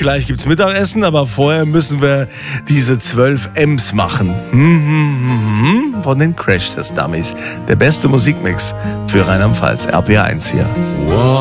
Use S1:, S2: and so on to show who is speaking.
S1: gleich gibt's Mittagessen, aber vorher müssen wir diese 12 M's machen. Von den Crash Test Dummies. Der beste Musikmix für Rheinland-Pfalz. RPR 1 hier.
S2: Wow.